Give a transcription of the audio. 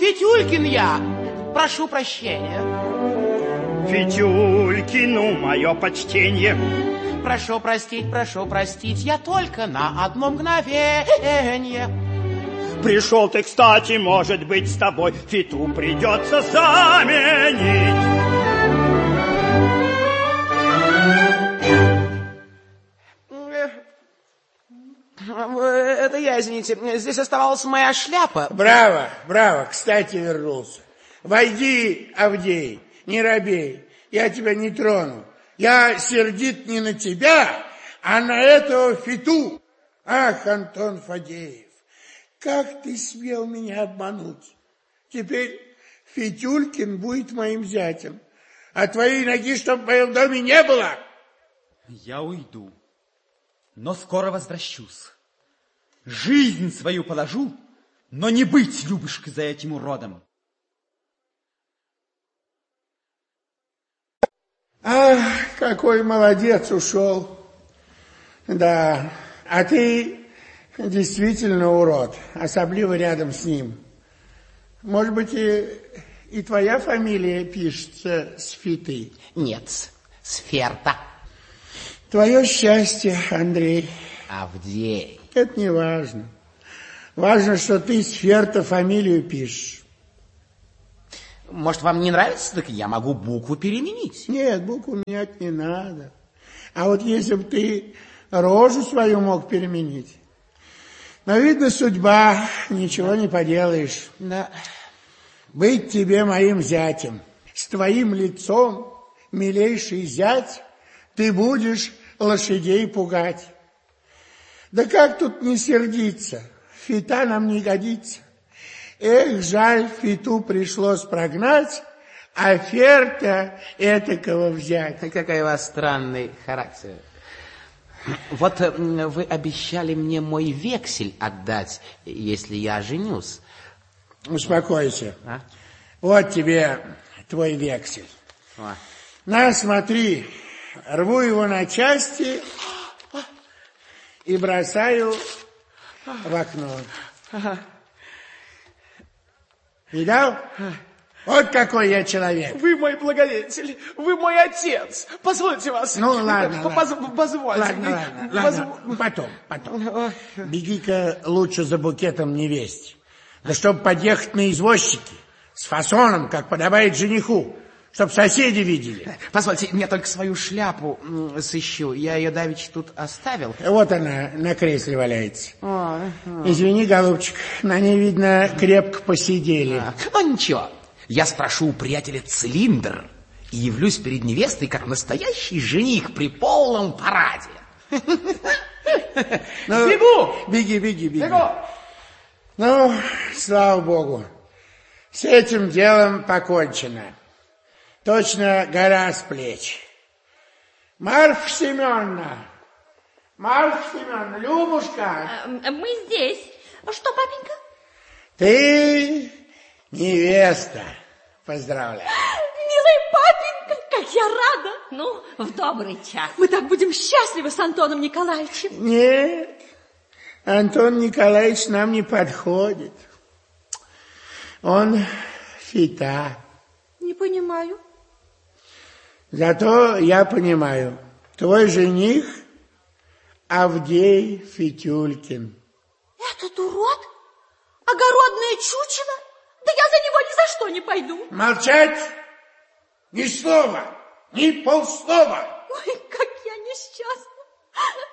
Фитюлькин я. Прошу прощения. Фитюлькину мое почтение. Прошу простить, я только на одно мгновенье. Пришел ты, кстати, может быть, с тобой фиту придется заменить. Это я, извините, здесь оставалась моя шляпа. Браво, браво, кстати, вернулся. Войди, Авдей, не робей, я тебя не трону. Я сердит не на тебя, а на этого фиту. Ах, Антон Фадеев, как ты смел меня обмануть. Теперь Фитюлькин будет моим зятем, а твоей ноги, чтоб в моем доме не было. Я уйду, но скоро возвращусь. Жизнь свою положу, но не быть, Любушка, за этим уродом. Ах, какой молодец ушел. Да, а ты действительно урод, особливо рядом с ним. Может быть, и твоя фамилия пишется с Фиты? Нет, с Ферта. Твое счастье, Андрей. Авдей. Это не важно. Важно, что ты с Ферта фамилию пишешь. Может, вам не нравится, так я могу букву переменить. Нет, букву менять не надо. А вот если бы ты рожу свою мог переменить. Но, видно, судьба, ничего не поделаешь. Да. Быть тебе моим зятем, с твоим лицом, милейший зять, ты будешь лошадей пугать. Да как тут не сердиться? Фита нам не годится. Эх, жаль, Фиту пришлось прогнать, а Ферта этакого взять. Какой у вас странный характер. Вот вы обещали мне мой вексель отдать, если я женюсь. Успокойся. А? Вот тебе твой вексель. А. На, смотри, рву его на части и бросаю в окно. Видал? Вот какой я человек. Вы мой благодетель, вы мой отец. Позвольте вас. Ну, ладно. Позвольте. Ладно. Потом. Беги-ка лучше за букетом невесте. Да чтоб подъехать на извозчике, с фасоном, как подобает жениху, чтоб соседи видели. Позвольте, я только свою шляпу сыщу. Я ее давеча тут оставил. Вот она на кресле валяется. Извини, голубчик, на ней, видно, крепко посидели. Ну, ничего. Я спрошу у приятеля цилиндр и явлюсь перед невестой, как настоящий жених при полном параде. Бегу! Беги. Бегу! Ну, слава богу, с этим делом покончено. Точно гора с плеч. Марфа Семеновна, Любушка. Мы здесь. Что, папенька? Ты невеста. Поздравляю. Милый папенька, как я рада. Ну, в добрый час. Мы так будем счастливы с Антоном Николаевичем. Нет, Антон Николаевич нам не подходит. Он фита. Не понимаю. Зато я понимаю. Твой жених Авдей Фитюлькин. Этот урод? Огородное чучело? Да я за него ни за что не пойду. Молчать! Ни слова, ни полслова. Ой, как я несчастна.